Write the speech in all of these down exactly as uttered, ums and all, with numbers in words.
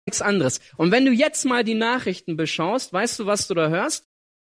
nichts anderes. Und wenn du jetzt mal die Nachrichten beschaust, weißt du, was du da hörst?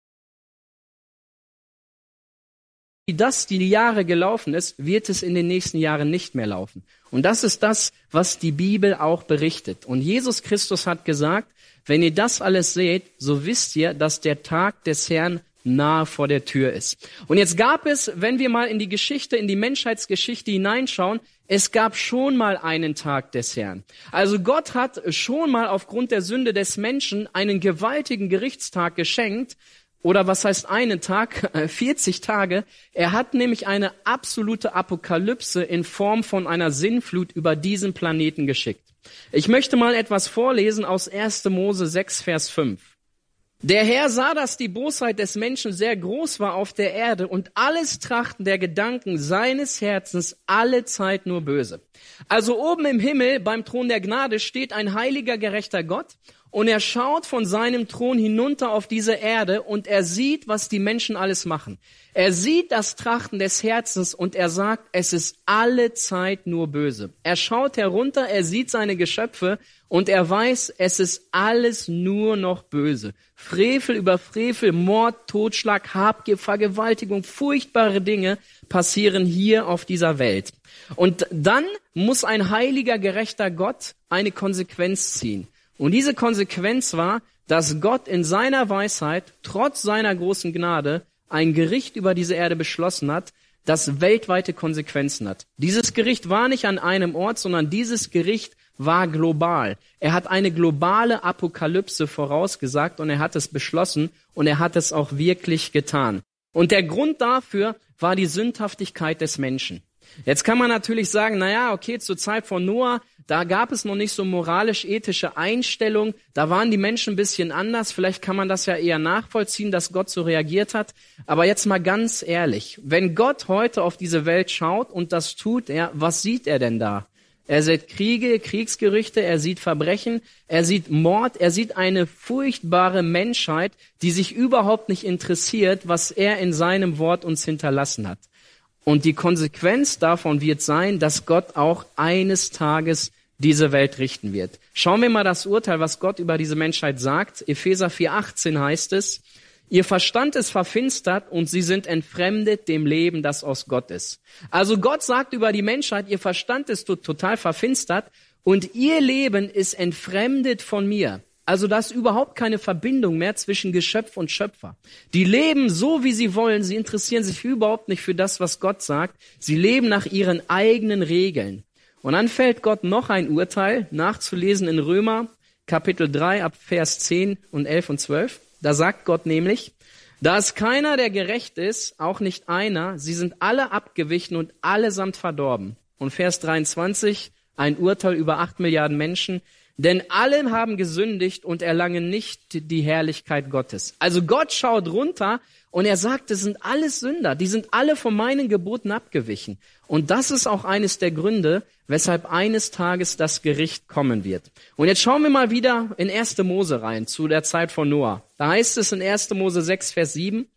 Wie das die Jahre gelaufen ist, wird es in den nächsten Jahren nicht mehr laufen. Und das ist das, was die Bibel auch berichtet. Und Jesus Christus hat gesagt, wenn ihr das alles seht, so wisst ihr, dass der Tag des Herrn nahe vor der Tür ist. Und jetzt gab es, wenn wir mal in die Geschichte, in die Menschheitsgeschichte hineinschauen, es gab schon mal einen Tag des Herrn. Also Gott hat schon mal aufgrund der Sünde des Menschen einen gewaltigen Gerichtstag geschenkt. Oder was heißt einen Tag? vierzig Tage. Er hat nämlich eine absolute Apokalypse in Form von einer Sintflut über diesen Planeten geschickt. Ich möchte mal etwas vorlesen aus erster Mose sechs, Vers fünf. Der Herr sah, dass die Bosheit des Menschen sehr groß war auf der Erde und alles Trachten der Gedanken seines Herzens alle Zeit nur böse. Also oben im Himmel beim Thron der Gnade steht ein heiliger, gerechter Gott und er schaut von seinem Thron hinunter auf diese Erde und er sieht, was die Menschen alles machen. Er sieht das Trachten des Herzens und er sagt, es ist alle Zeit nur böse. Er schaut herunter, er sieht seine Geschöpfe und er weiß, es ist alles nur noch böse. Frevel über Frevel, Mord, Totschlag, Habgier, Vergewaltigung, furchtbare Dinge passieren hier auf dieser Welt. Und dann muss ein heiliger, gerechter Gott eine Konsequenz ziehen. Und diese Konsequenz war, dass Gott in seiner Weisheit, trotz seiner großen Gnade, ein Gericht über diese Erde beschlossen hat, das weltweite Konsequenzen hat. Dieses Gericht war nicht an einem Ort, sondern dieses Gericht war global. Er hat eine globale Apokalypse vorausgesagt und er hat es beschlossen und er hat es auch wirklich getan. Und der Grund dafür war die Sündhaftigkeit des Menschen. Jetzt kann man natürlich sagen, na ja, okay, zur Zeit von Noah, da gab es noch nicht so moralisch-ethische Einstellung, da waren die Menschen ein bisschen anders, vielleicht kann man das ja eher nachvollziehen, dass Gott so reagiert hat. Aber jetzt mal ganz ehrlich, wenn Gott heute auf diese Welt schaut und das tut er, was sieht er denn da? Er sieht Kriege, Kriegsgerüchte, er sieht Verbrechen, er sieht Mord, er sieht eine furchtbare Menschheit, die sich überhaupt nicht interessiert, was er in seinem Wort uns hinterlassen hat. Und die Konsequenz davon wird sein, dass Gott auch eines Tages diese Welt richten wird. Schauen wir mal das Urteil, was Gott über diese Menschheit sagt. Epheser vier achtzehn heißt es, ihr Verstand ist verfinstert und sie sind entfremdet dem Leben, das aus Gott ist. Also Gott sagt über die Menschheit, ihr Verstand ist total verfinstert und ihr Leben ist entfremdet von mir. Also da ist überhaupt keine Verbindung mehr zwischen Geschöpf und Schöpfer. Die leben so, wie sie wollen. Sie interessieren sich überhaupt nicht für das, was Gott sagt. Sie leben nach ihren eigenen Regeln. Und dann fällt Gott noch ein Urteil, nachzulesen in Römer, Kapitel drei, ab Vers zehn und elf und zwölf. Da sagt Gott nämlich, da ist keiner, der gerecht ist, auch nicht einer. Sie sind alle abgewichen und allesamt verdorben. Und Vers dreiundzwanzig, ein Urteil über acht Milliarden Menschen. Denn alle haben gesündigt und erlangen nicht die Herrlichkeit Gottes. Also Gott schaut runter und er sagt, das sind alles Sünder, die sind alle von meinen Geboten abgewichen. Und das ist auch eines der Gründe, weshalb eines Tages das Gericht kommen wird. Und jetzt schauen wir mal wieder in erster Mose rein, zu der Zeit von Noah. Da heißt es in erster Mose sechs, Vers sieben,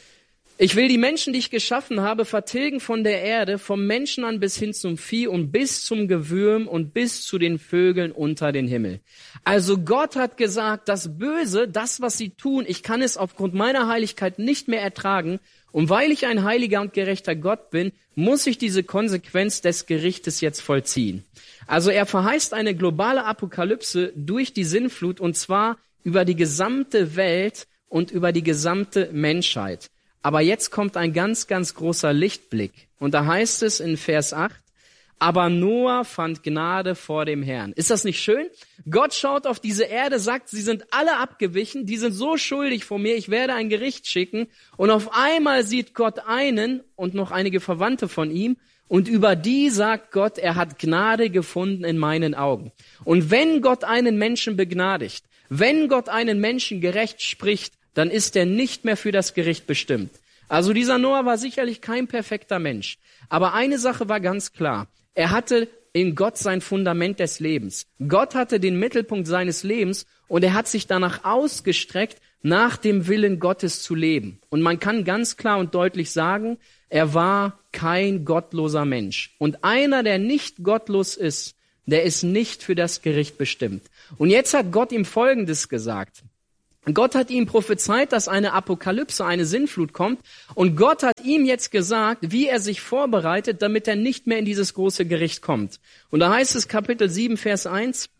ich will die Menschen, die ich geschaffen habe, vertilgen von der Erde, vom Menschen an bis hin zum Vieh und bis zum Gewürm und bis zu den Vögeln unter den Himmel. Also Gott hat gesagt, das Böse, das, was sie tun, ich kann es aufgrund meiner Heiligkeit nicht mehr ertragen. Und weil ich ein heiliger und gerechter Gott bin, muss ich diese Konsequenz des Gerichtes jetzt vollziehen. Also er verheißt eine globale Apokalypse durch die Sintflut und zwar über die gesamte Welt und über die gesamte Menschheit. Aber jetzt kommt ein ganz, ganz großer Lichtblick. Und da heißt es in Vers acht, aber Noah fand Gnade vor dem Herrn. Ist das nicht schön? Gott schaut auf diese Erde, sagt, sie sind alle abgewichen, die sind so schuldig vor mir, ich werde ein Gericht schicken. Und auf einmal sieht Gott einen und noch einige Verwandte von ihm. Und über die sagt Gott, er hat Gnade gefunden in meinen Augen. Und wenn Gott einen Menschen begnadigt, wenn Gott einen Menschen gerecht spricht, dann ist er nicht mehr für das Gericht bestimmt. Also dieser Noah war sicherlich kein perfekter Mensch. Aber eine Sache war ganz klar. Er hatte in Gott sein Fundament des Lebens. Gott hatte den Mittelpunkt seines Lebens und er hat sich danach ausgestreckt, nach dem Willen Gottes zu leben. Und man kann ganz klar und deutlich sagen, er war kein gottloser Mensch. Und einer, der nicht gottlos ist, der ist nicht für das Gericht bestimmt. Und jetzt hat Gott ihm Folgendes gesagt. Gott hat ihm prophezeit, dass eine Apokalypse, eine Sintflut kommt. Und Gott hat ihm jetzt gesagt, wie er sich vorbereitet, damit er nicht mehr in dieses große Gericht kommt. Und da heißt es Kapitel sieben, Vers eins.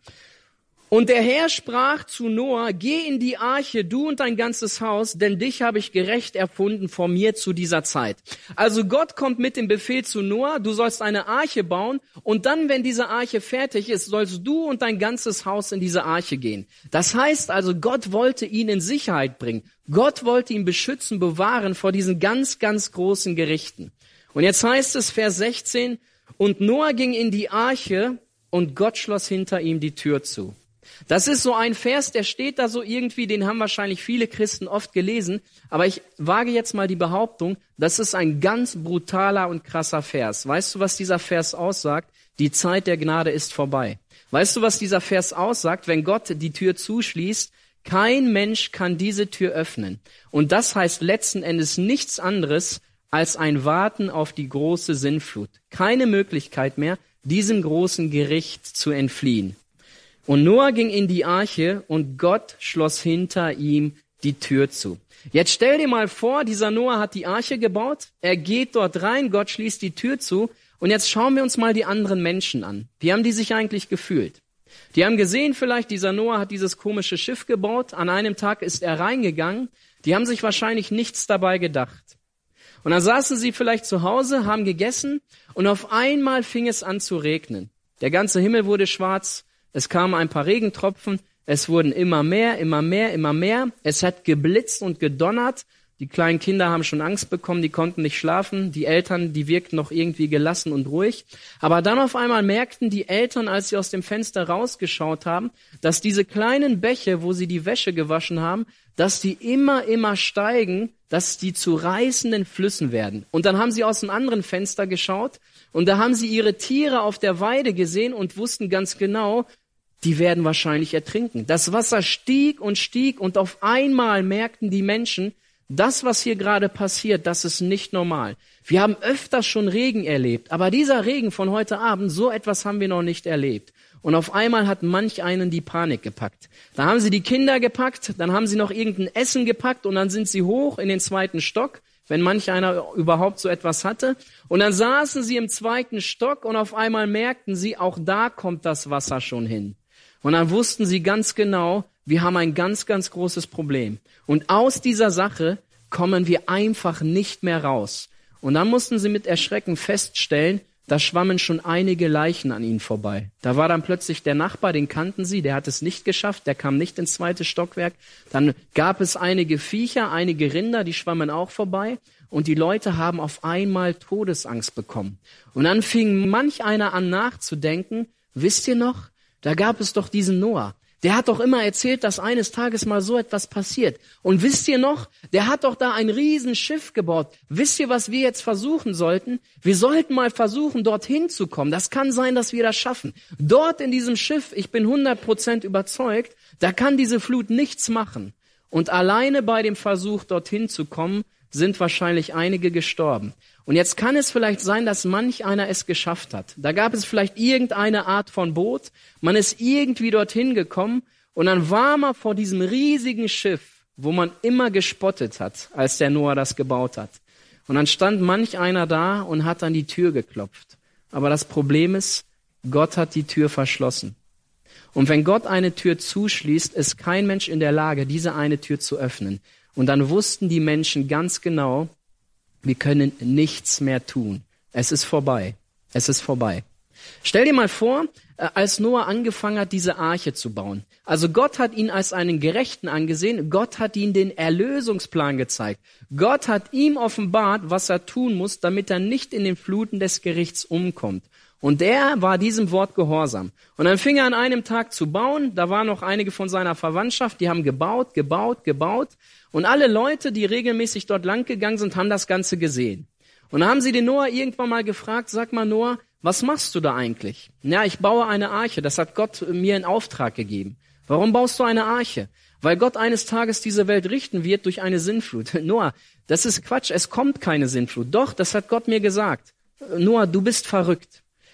Und der Herr sprach zu Noah, geh in die Arche, du und dein ganzes Haus, denn dich habe ich gerecht erfunden vor mir zu dieser Zeit. Also Gott kommt mit dem Befehl zu Noah, du sollst eine Arche bauen und dann, wenn diese Arche fertig ist, sollst du und dein ganzes Haus in diese Arche gehen. Das heißt also, Gott wollte ihn in Sicherheit bringen. Gott wollte ihn beschützen, bewahren vor diesen ganz, ganz großen Gerichten. Und jetzt heißt es, Vers sechzehn, und Noah ging in die Arche und Gott schloss hinter ihm die Tür zu. Das ist so ein Vers, der steht da so irgendwie, den haben wahrscheinlich viele Christen oft gelesen, aber ich wage jetzt mal die Behauptung, das ist ein ganz brutaler und krasser Vers. Weißt du, was dieser Vers aussagt? Die Zeit der Gnade ist vorbei. Weißt du, was dieser Vers aussagt? Wenn Gott die Tür zuschließt, kein Mensch kann diese Tür öffnen. Und das heißt letzten Endes nichts anderes als ein Warten auf die große Sintflut. Keine Möglichkeit mehr, diesem großen Gericht zu entfliehen. Und Noah ging in die Arche und Gott schloss hinter ihm die Tür zu. Jetzt stell dir mal vor, dieser Noah hat die Arche gebaut, er geht dort rein, Gott schließt die Tür zu und jetzt schauen wir uns mal die anderen Menschen an. Wie haben die sich eigentlich gefühlt? Die haben gesehen vielleicht, dieser Noah hat dieses komische Schiff gebaut, an einem Tag ist er reingegangen, die haben sich wahrscheinlich nichts dabei gedacht. Und dann saßen sie vielleicht zu Hause, haben gegessen und auf einmal fing es an zu regnen. Der ganze Himmel wurde schwarz. Es kamen ein paar Regentropfen, es wurden immer mehr, immer mehr, immer mehr. Es hat geblitzt und gedonnert. Die kleinen Kinder haben schon Angst bekommen, die konnten nicht schlafen. Die Eltern, die wirkten noch irgendwie gelassen und ruhig. Aber dann auf einmal merkten die Eltern, als sie aus dem Fenster rausgeschaut haben, dass diese kleinen Bäche, wo sie die Wäsche gewaschen haben, dass die immer, immer steigen, dass die zu reißenden Flüssen werden. Und dann haben sie aus einem anderen Fenster geschaut und da haben sie ihre Tiere auf der Weide gesehen und wussten ganz genau, die werden wahrscheinlich ertrinken. Das Wasser stieg und stieg und auf einmal merkten die Menschen, das, was hier gerade passiert, das ist nicht normal. Wir haben öfters schon Regen erlebt, aber dieser Regen von heute Abend, so etwas haben wir noch nicht erlebt. Und auf einmal hat manch einen die Panik gepackt. Da haben sie die Kinder gepackt, dann haben sie noch irgendein Essen gepackt und dann sind sie hoch in den zweiten Stock, wenn manch einer überhaupt so etwas hatte. Und dann saßen sie im zweiten Stock und auf einmal merkten sie, auch da kommt das Wasser schon hin. Und dann wussten sie ganz genau, wir haben ein ganz, ganz großes Problem. Und aus dieser Sache kommen wir einfach nicht mehr raus. Und dann mussten sie mit Erschrecken feststellen, da schwammen schon einige Leichen an ihnen vorbei. Da war dann plötzlich der Nachbar, den kannten sie, der hat es nicht geschafft, der kam nicht ins zweite Stockwerk. Dann gab es einige Viecher, einige Rinder, die schwammen auch vorbei. Und die Leute haben auf einmal Todesangst bekommen. Und dann fing manch einer an nachzudenken, wisst ihr noch, da gab es doch diesen Noah. Der hat doch immer erzählt, dass eines Tages mal so etwas passiert. Und wisst ihr noch, der hat doch da ein Riesenschiff gebaut. Wisst ihr, was wir jetzt versuchen sollten? Wir sollten mal versuchen, dorthin zu kommen. Das kann sein, dass wir das schaffen. Dort in diesem Schiff, ich bin hundert Prozent überzeugt, da kann diese Flut nichts machen. Und alleine bei dem Versuch, dorthin zu kommen, sind wahrscheinlich einige gestorben. Und jetzt kann es vielleicht sein, dass manch einer es geschafft hat. Da gab es vielleicht irgendeine Art von Boot, man ist irgendwie dorthin gekommen und dann war man vor diesem riesigen Schiff, wo man immer gespottet hat, als der Noah das gebaut hat. Und dann stand manch einer da und hat an die Tür geklopft. Aber das Problem ist, Gott hat die Tür verschlossen. Und wenn Gott eine Tür zuschließt, ist kein Mensch in der Lage, diese eine Tür zu öffnen. Und dann wussten die Menschen ganz genau, wir können nichts mehr tun. Es ist vorbei. Es ist vorbei. Stell dir mal vor, als Noah angefangen hat, diese Arche zu bauen. Also Gott hat ihn als einen Gerechten angesehen. Gott hat ihm den Erlösungsplan gezeigt. Gott hat ihm offenbart, was er tun muss, damit er nicht in den Fluten des Gerichts umkommt. Und er war diesem Wort gehorsam. Und dann fing er an einem Tag zu bauen. Da waren noch einige von seiner Verwandtschaft, die haben gebaut, gebaut, gebaut. Und alle Leute, die regelmäßig dort lang gegangen sind, haben das Ganze gesehen. Und dann haben sie den Noah irgendwann mal gefragt, sag mal Noah, was machst du da eigentlich? Ja, ich baue eine Arche, das hat Gott mir in Auftrag gegeben. Warum baust du eine Arche? Weil Gott eines Tages diese Welt richten wird durch eine Sintflut. Noah, das ist Quatsch, es kommt keine Sintflut. Doch, das hat Gott mir gesagt. Noah, du bist verrückt.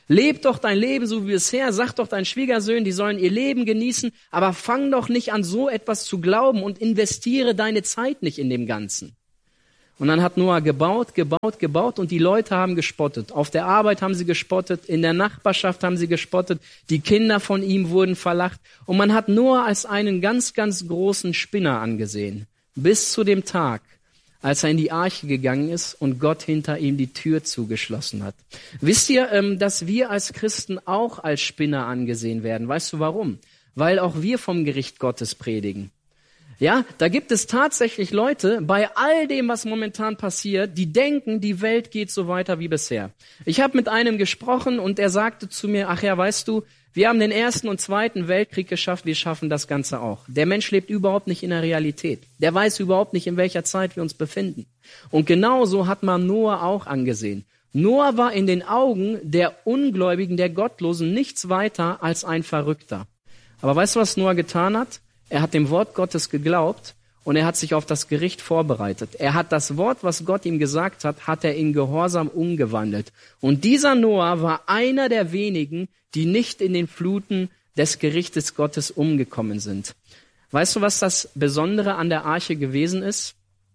Leb doch dein Leben so wie bisher, sag doch deinen Schwiegersöhnen, die sollen ihr Leben genießen, aber fang doch nicht an, so etwas zu glauben und investiere deine Zeit nicht in dem Ganzen. Und dann hat Noah gebaut, gebaut, gebaut und die Leute haben gespottet. Auf der Arbeit haben sie gespottet, in der Nachbarschaft haben sie gespottet, die Kinder von ihm wurden verlacht und man hat Noah als einen ganz, ganz großen Spinner angesehen. Bis zu dem Tag, als er in die Arche gegangen ist und Gott hinter ihm die Tür zugeschlossen hat. Wisst ihr, dass wir als Christen auch als Spinner angesehen werden? Weißt du warum? Weil auch wir vom Gericht Gottes predigen. Ja, da gibt es tatsächlich Leute, bei all dem, was momentan passiert, die denken, die Welt geht so weiter wie bisher. Ich habe mit einem gesprochen und er sagte zu mir, ach ja, weißt du, wir haben den Ersten und Zweiten Weltkrieg geschafft, wir schaffen das Ganze auch. Der Mensch lebt überhaupt nicht in der Realität. Der weiß überhaupt nicht, in welcher Zeit wir uns befinden. Und genauso hat man Noah auch angesehen. Noah war in den Augen der Ungläubigen, der Gottlosen nichts weiter als ein Verrückter. Aber weißt du, was Noah getan hat? Er hat dem Wort Gottes geglaubt und er hat sich auf das Gericht vorbereitet. Er hat das Wort, was Gott ihm gesagt hat, hat er in Gehorsam umgewandelt. Und dieser Noah war einer der wenigen, die nicht in den Fluten des Gerichtes Gottes umgekommen sind. Weißt du, was das Besondere an der Arche gewesen ist?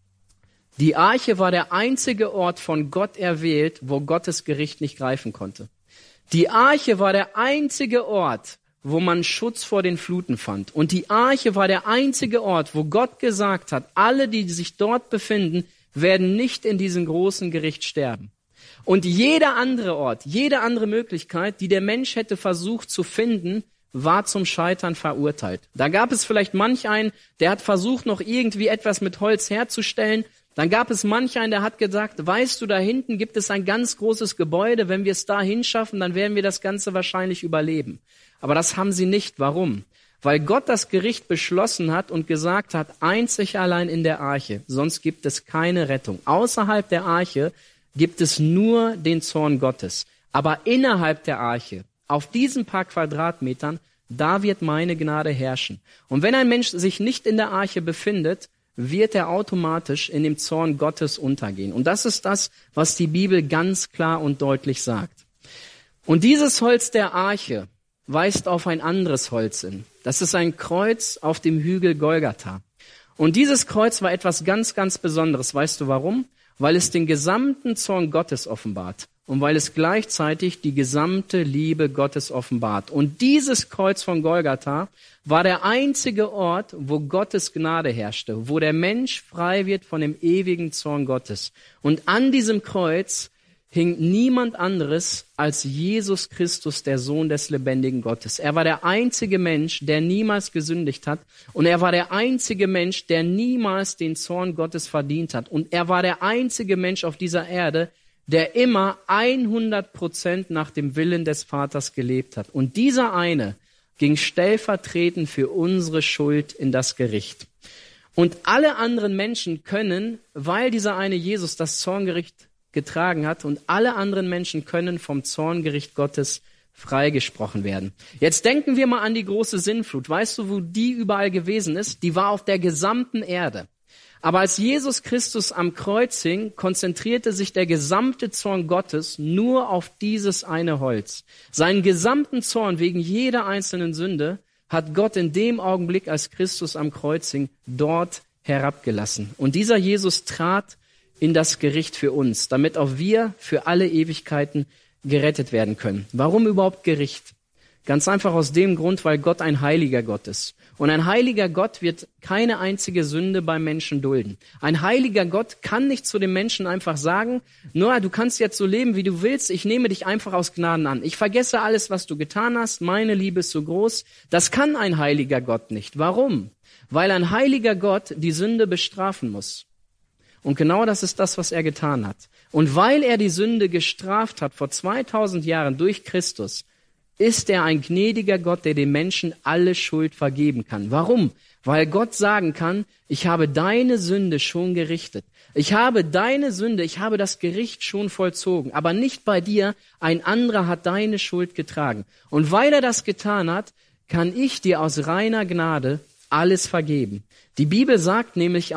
Die Arche war der einzige Ort von Gott erwählt, wo Gottes Gericht nicht greifen konnte. Die Arche war der einzige Ort, wo man Schutz vor den Fluten fand. Und die Arche war der einzige Ort, wo Gott gesagt hat, alle, die sich dort befinden, werden nicht in diesem großen Gericht sterben. Und jeder andere Ort, jede andere Möglichkeit, die der Mensch hätte versucht zu finden, war zum Scheitern verurteilt. Da gab es vielleicht manch einen, der hat versucht, noch irgendwie etwas mit Holz herzustellen. Dann gab es manch einen, der hat gesagt, weißt du, da hinten gibt es ein ganz großes Gebäude. Wenn wir es da hinschaffen, dann werden wir das Ganze wahrscheinlich überleben. Aber das haben sie nicht. Warum? Weil Gott das Gericht beschlossen hat und gesagt hat, einzig allein in der Arche, sonst gibt es keine Rettung. Außerhalb der Arche gibt es nur den Zorn Gottes. Aber innerhalb der Arche, auf diesen paar Quadratmetern, da wird meine Gnade herrschen. Und wenn ein Mensch sich nicht in der Arche befindet, wird er automatisch in dem Zorn Gottes untergehen. Und das ist das, was die Bibel ganz klar und deutlich sagt. Und dieses Holz der Arche weist auf ein anderes Holz hin. Das ist ein Kreuz auf dem Hügel Golgatha. Und dieses Kreuz war etwas ganz, ganz Besonderes. Weißt du warum? Weil es den gesamten Zorn Gottes offenbart und weil es gleichzeitig die gesamte Liebe Gottes offenbart. Und dieses Kreuz von Golgatha war der einzige Ort, wo Gottes Gnade herrschte, wo der Mensch frei wird von dem ewigen Zorn Gottes. Und an diesem Kreuz hing niemand anderes als Jesus Christus, der Sohn des lebendigen Gottes. Er war der einzige Mensch, der niemals gesündigt hat. Und er war der einzige Mensch, der niemals den Zorn Gottes verdient hat. Und er war der einzige Mensch auf dieser Erde, der immer hundert Prozent nach dem Willen des Vaters gelebt hat. Und dieser eine ging stellvertretend für unsere Schuld in das Gericht. Und alle anderen Menschen können, weil dieser eine Jesus das Zorngericht getragen hat, und alle anderen Menschen können vom Zorngericht Gottes freigesprochen werden. Jetzt denken wir mal an die große Sintflut. Weißt du, wo die überall gewesen ist? Die war auf der gesamten Erde. Aber als Jesus Christus am Kreuz hing, konzentrierte sich der gesamte Zorn Gottes nur auf dieses eine Holz. Seinen gesamten Zorn wegen jeder einzelnen Sünde hat Gott in dem Augenblick, als Christus am Kreuz hing, dort herabgelassen. Und dieser Jesus trat in das Gericht für uns, damit auch wir für alle Ewigkeiten gerettet werden können. Warum überhaupt Gericht? Ganz einfach aus dem Grund, weil Gott ein heiliger Gott ist. Und ein heiliger Gott wird keine einzige Sünde beim Menschen dulden. Ein heiliger Gott kann nicht zu dem Menschen einfach sagen, Noah, du kannst jetzt so leben, wie du willst, ich nehme dich einfach aus Gnaden an. Ich vergesse alles, was du getan hast, meine Liebe ist so groß. Das kann ein heiliger Gott nicht. Warum? Weil ein heiliger Gott die Sünde bestrafen muss. Und genau das ist das, was er getan hat. Und weil er die Sünde gestraft hat vor zweitausend Jahren durch Christus, ist er ein gnädiger Gott, der den Menschen alle Schuld vergeben kann. Warum? Weil Gott sagen kann, ich habe deine Sünde schon gerichtet. Ich habe deine Sünde, ich habe das Gericht schon vollzogen. Aber nicht bei dir, ein anderer hat deine Schuld getragen. Und weil er das getan hat, kann ich dir aus reiner Gnade alles vergeben. Die Bibel sagt nämlich auch,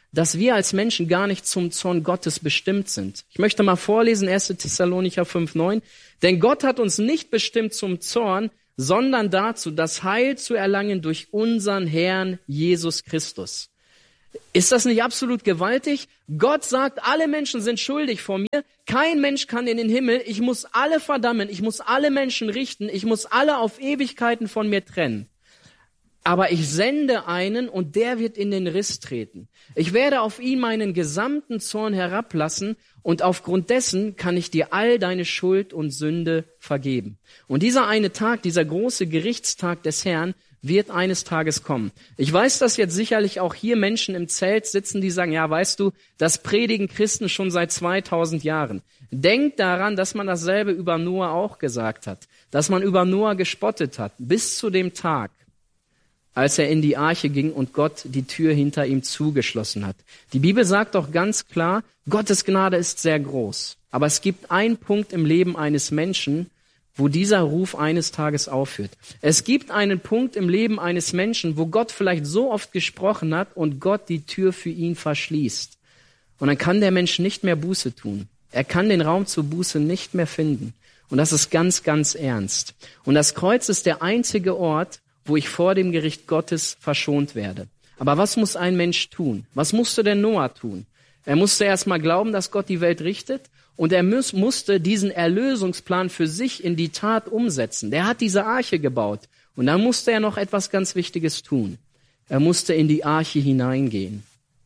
dass wir als Menschen gar nicht zum Zorn Gottes bestimmt sind. Ich möchte mal vorlesen, erster Thessalonicher fünf neun. Denn Gott hat uns nicht bestimmt zum Zorn, sondern dazu, das Heil zu erlangen durch unseren Herrn Jesus Christus. Ist das nicht absolut gewaltig? Gott sagt, alle Menschen sind schuldig vor mir. Kein Mensch kann in den Himmel. Ich muss alle verdammen. Ich muss alle Menschen richten. Ich muss alle auf Ewigkeiten von mir trennen. Aber ich sende einen und der wird in den Riss treten. Ich werde auf ihn meinen gesamten Zorn herablassen und aufgrund dessen kann ich dir all deine Schuld und Sünde vergeben. Und dieser eine Tag, dieser große Gerichtstag des Herrn, wird eines Tages kommen. Ich weiß, dass jetzt sicherlich auch hier Menschen im Zelt sitzen, die sagen, ja, weißt du, das predigen Christen schon seit zweitausend Jahren. Denkt daran, dass man dasselbe über Noah auch gesagt hat, dass man über Noah gespottet hat, bis zu dem Tag, als er in die Arche ging und Gott die Tür hinter ihm zugeschlossen hat. Die Bibel sagt doch ganz klar, Gottes Gnade ist sehr groß. Aber es gibt einen Punkt im Leben eines Menschen, wo dieser Ruf eines Tages aufhört. Es gibt einen Punkt im Leben eines Menschen, wo Gott vielleicht so oft gesprochen hat und Gott die Tür für ihn verschließt. Und dann kann der Mensch nicht mehr Buße tun. Er kann den Raum zur Buße nicht mehr finden. Und das ist ganz, ganz ernst. Und das Kreuz ist der einzige Ort, wo ich vor dem Gericht Gottes verschont werde. Aber was muss ein Mensch tun? Was musste denn Noah tun? Er musste erst mal glauben, dass Gott die Welt richtet, und er muss, musste diesen Erlösungsplan für sich in die Tat umsetzen. Der hat diese Arche gebaut. Und dann musste er noch etwas ganz Wichtiges tun. Er musste in die Arche hineingehen.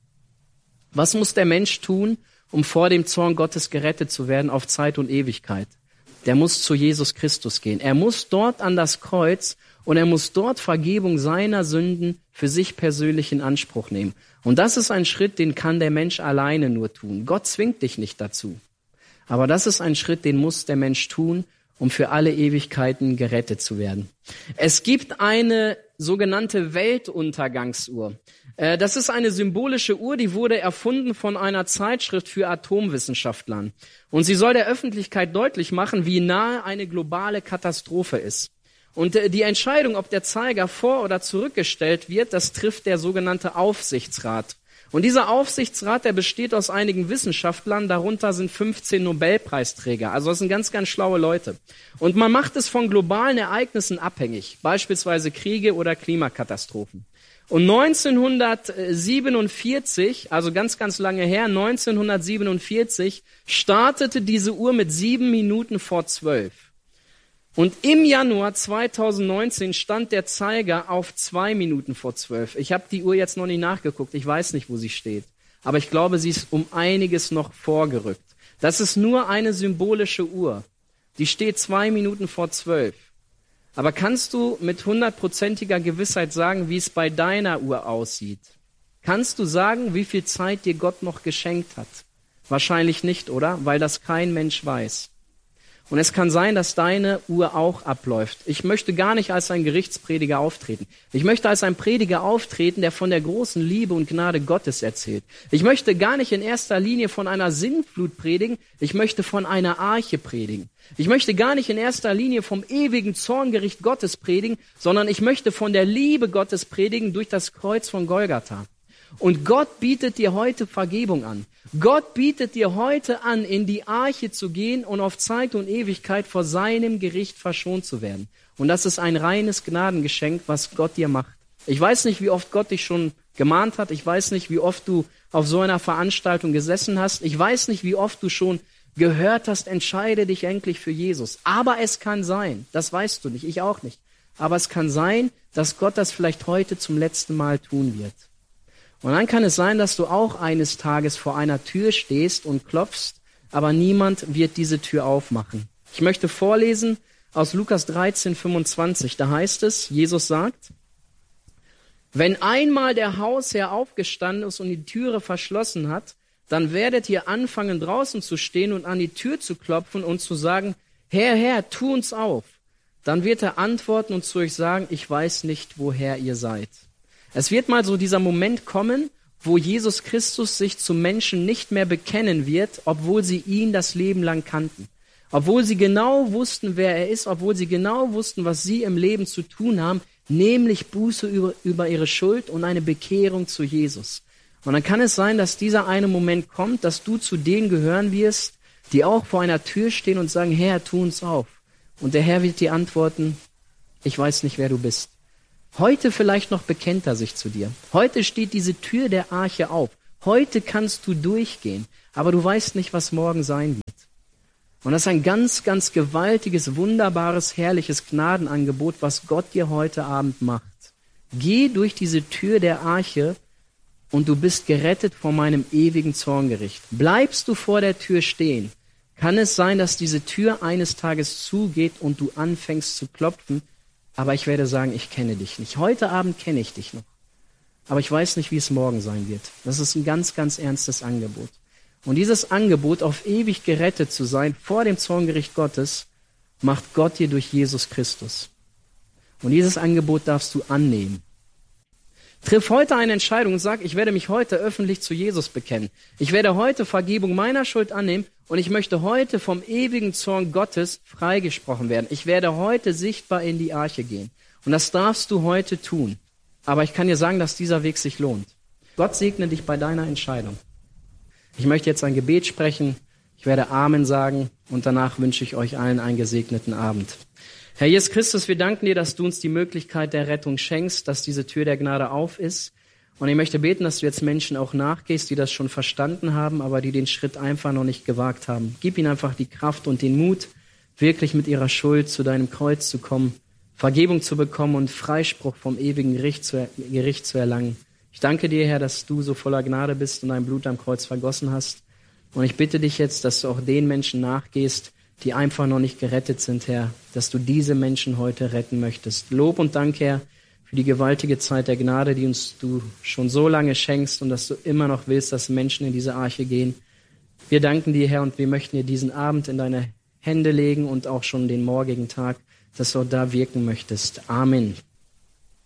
Was muss der Mensch tun, um vor dem Zorn Gottes gerettet zu werden auf Zeit und Ewigkeit? Der muss zu Jesus Christus gehen. Er muss dort an das Kreuz und er muss dort Vergebung seiner Sünden für sich persönlich in Anspruch nehmen. Und das ist ein Schritt, den kann der Mensch alleine nur tun. Gott zwingt dich nicht dazu. Aber das ist ein Schritt, den muss der Mensch tun, um für alle Ewigkeiten gerettet zu werden. Es gibt eine sogenannte Weltuntergangsuhr. Das ist eine symbolische Uhr, die wurde erfunden von einer Zeitschrift für Atomwissenschaftlern. Und sie soll der Öffentlichkeit deutlich machen, wie nahe eine globale Katastrophe ist. Und die Entscheidung, ob der Zeiger vor- oder zurückgestellt wird, das trifft der sogenannte Aufsichtsrat. Und dieser Aufsichtsrat, der besteht aus einigen Wissenschaftlern, darunter sind fünfzehn Nobelpreisträger. Also das sind ganz, ganz schlaue Leute. Und man macht es von globalen Ereignissen abhängig, beispielsweise Kriege oder Klimakatastrophen. Und neunzehnhundertsiebenundvierzig, also ganz, ganz lange her, neunzehnhundertsiebenundvierzig, startete diese Uhr mit sieben Minuten vor zwölf. Und im Januar zweitausendneunzehn stand der Zeiger auf zwei Minuten vor zwölf. Ich habe die Uhr jetzt noch nicht nachgeguckt, ich weiß nicht, wo sie steht. Aber ich glaube, sie ist um einiges noch vorgerückt. Das ist nur eine symbolische Uhr. Die steht zwei Minuten vor zwölf. Aber kannst du mit hundertprozentiger Gewissheit sagen, wie es bei deiner Uhr aussieht? Kannst du sagen, wie viel Zeit dir Gott noch geschenkt hat? Wahrscheinlich nicht, oder? Weil das kein Mensch weiß. Und es kann sein, dass deine Uhr auch abläuft. Ich möchte gar nicht als ein Gerichtsprediger auftreten. Ich möchte als ein Prediger auftreten, der von der großen Liebe und Gnade Gottes erzählt. Ich möchte gar nicht in erster Linie von einer Sinnflut predigen. Ich möchte von einer Arche predigen. Ich möchte gar nicht in erster Linie vom ewigen Zorngericht Gottes predigen, sondern ich möchte von der Liebe Gottes predigen durch das Kreuz von Golgatha. Und Gott bietet dir heute Vergebung an. Gott bietet dir heute an, in die Arche zu gehen und auf Zeit und Ewigkeit vor seinem Gericht verschont zu werden. Und das ist ein reines Gnadengeschenk, was Gott dir macht. Ich weiß nicht, wie oft Gott dich schon gemahnt hat. Ich weiß nicht, wie oft du auf so einer Veranstaltung gesessen hast. Ich weiß nicht, wie oft du schon gehört hast, entscheide dich endlich für Jesus. Aber es kann sein, das weißt du nicht, ich auch nicht. Aber es kann sein, dass Gott das vielleicht heute zum letzten Mal tun wird. Und dann kann es sein, dass du auch eines Tages vor einer Tür stehst und klopfst, aber niemand wird diese Tür aufmachen. Ich möchte vorlesen aus Lukas dreizehn, fünfundzwanzig. Da heißt es, Jesus sagt, wenn einmal der Hausherr aufgestanden ist und die Türe verschlossen hat, dann werdet ihr anfangen, draußen zu stehen und an die Tür zu klopfen und zu sagen, Herr, Herr, tu uns auf. Dann wird er antworten und zu euch sagen, ich weiß nicht, woher ihr seid. Es wird mal so dieser Moment kommen, wo Jesus Christus sich zu Menschen nicht mehr bekennen wird, obwohl sie ihn das Leben lang kannten. Obwohl sie genau wussten, wer er ist, obwohl sie genau wussten, was sie im Leben zu tun haben, nämlich Buße über, über ihre Schuld und eine Bekehrung zu Jesus. Und dann kann es sein, dass dieser eine Moment kommt, dass du zu denen gehören wirst, die auch vor einer Tür stehen und sagen, Herr, tu uns auf. Und der Herr wird dir antworten, ich weiß nicht, wer du bist. Heute vielleicht noch bekennt er sich zu dir. Heute steht diese Tür der Arche auf. Heute kannst du durchgehen, aber du weißt nicht, was morgen sein wird. Und das ist ein ganz, ganz gewaltiges, wunderbares, herrliches Gnadenangebot, was Gott dir heute Abend macht. Geh durch diese Tür der Arche und du bist gerettet vor meinem ewigen Zorngericht. Bleibst du vor der Tür stehen, kann es sein, dass diese Tür eines Tages zugeht und du anfängst zu klopfen, aber ich werde sagen, ich kenne dich nicht. Heute Abend kenne ich dich noch, aber ich weiß nicht, wie es morgen sein wird. Das ist ein ganz, ganz ernstes Angebot. Und dieses Angebot, auf ewig gerettet zu sein vor dem Zorngericht Gottes, macht Gott dir durch Jesus Christus. Und dieses Angebot darfst du annehmen. Triff heute eine Entscheidung und sag, ich werde mich heute öffentlich zu Jesus bekennen. Ich werde heute Vergebung meiner Schuld annehmen und ich möchte heute vom ewigen Zorn Gottes freigesprochen werden. Ich werde heute sichtbar in die Arche gehen. Und das darfst du heute tun. Aber ich kann dir sagen, dass dieser Weg sich lohnt. Gott segne dich bei deiner Entscheidung. Ich möchte jetzt ein Gebet sprechen. Ich werde Amen sagen und danach wünsche ich euch allen einen gesegneten Abend. Herr Jesus Christus, wir danken dir, dass du uns die Möglichkeit der Rettung schenkst, dass diese Tür der Gnade auf ist. Und ich möchte beten, dass du jetzt Menschen auch nachgehst, die das schon verstanden haben, aber die den Schritt einfach noch nicht gewagt haben. Gib ihnen einfach die Kraft und den Mut, wirklich mit ihrer Schuld zu deinem Kreuz zu kommen, Vergebung zu bekommen und Freispruch vom ewigen Gericht zu, Gericht zu erlangen. Ich danke dir, Herr, dass du so voller Gnade bist und dein Blut am Kreuz vergossen hast. Und ich bitte dich jetzt, dass du auch den Menschen nachgehst, die einfach noch nicht gerettet sind, Herr, dass du diese Menschen heute retten möchtest. Lob und Dank, Herr, für die gewaltige Zeit der Gnade, die uns du schon so lange schenkst und dass du immer noch willst, dass Menschen in diese Arche gehen. Wir danken dir, Herr, und wir möchten dir diesen Abend in deine Hände legen und auch schon den morgigen Tag, dass du da wirken möchtest. Amen.